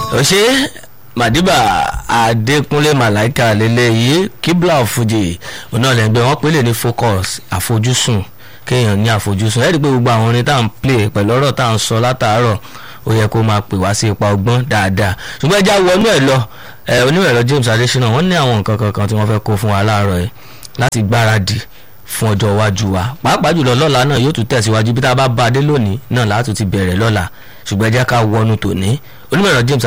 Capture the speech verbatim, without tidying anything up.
ó ṣe Madiba Adékúnlé Màláíkà lélẹ́yìí Kibla Fuji ọ̀nà lẹ́gbẹ̀ẹ́ wọn pélé ní focus àfojúsùn kéèyàn ní àfojúsùn ẹ̀ rí pé gbogbo àwọn orin tá à ń play pẹ̀lú ọ̀rọ̀ tá à ń sọ látàárọ̀ ó yẹ kó máa pè wá sí ipa ọgbọ́n dáadáa ṣùgbọ́n ẹja wọnú ẹ̀ lọ onímọ̀ ẹ̀rọ James Adésínà wọ́n ní àwọn nǹkan kankan tí wọ́n fẹ́ kó fún wa láàárọ̀ ẹ̀ láti gbáradì fún ọjọ́ iwájú wa pàápàá jùlọ lọ́la náà yóò tún tẹ̀síwájú bí tá a bá bá a dé lónìí náà látún ti bẹ̀rẹ̀ lọ́la ṣùgbọ́n ẹ jẹ́ ká wọnú tòní onímọ̀ ẹ̀rọ James